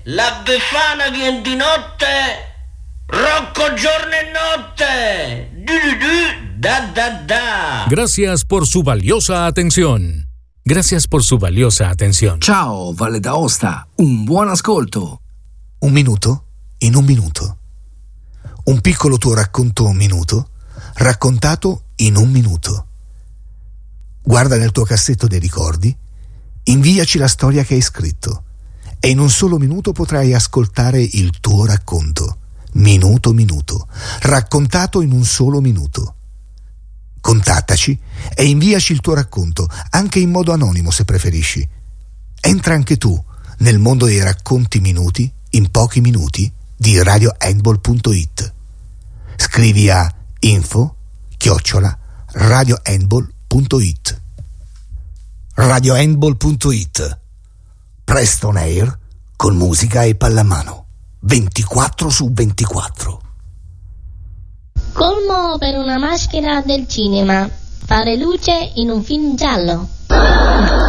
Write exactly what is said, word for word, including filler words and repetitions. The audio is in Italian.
La Befana viene di notte, Rocco giorno e notte. Du, du, du, da, da, da. Gracias por su valiosa atención. Gracias por su valiosa atención. Ciao, Valle d'Aosta. Un buon ascolto. Un minuto in un minuto. Un piccolo tuo racconto un minuto, raccontato in un minuto. Guarda nel tuo cassetto dei ricordi, inviaci la storia che hai scritto e in un solo minuto potrai ascoltare il tuo racconto. Minuto minuto, raccontato in un solo minuto. Contattaci e inviaci il tuo racconto, anche in modo anonimo se preferisci. Entra anche tu nel mondo dei racconti minuti in pochi minuti di radio handball punto it. Scrivi a info chiocciola radio handball punto it. radio handball punto it. Presto on air con musica e pallamano ventiquattro su ventiquattro. Colmo per una maschera del cinema: fare luce in un film giallo.